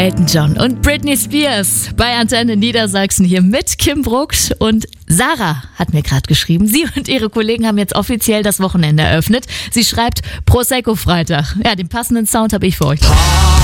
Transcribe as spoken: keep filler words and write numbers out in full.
Elton John und Britney Spears bei Antenne Niedersachsen hier mit Kim Brucksch. Und Sarah hat mir gerade geschrieben, sie und ihre Kollegen haben jetzt offiziell das Wochenende eröffnet. Sie schreibt Prosecco Freitag. Ja, den passenden Sound habe ich für euch.